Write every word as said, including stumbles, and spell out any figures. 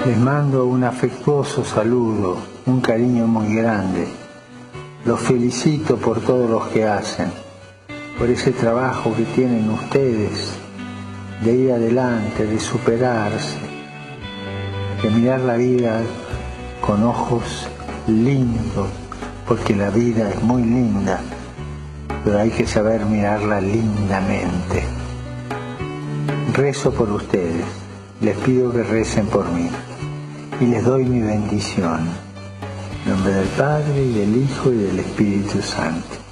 Les mando un afectuoso saludo, un cariño muy grande. Los felicito por todo lo que hacen, por ese trabajo que tienen ustedes de ir adelante, de superarse, de mirar la vida con ojos lindos, porque la vida es muy linda, pero hay que saber mirarla lindamente. Rezo por ustedes, les pido que recen por mí y les doy mi bendición. En nombre del Padre, y del Hijo, y del Espíritu Santo.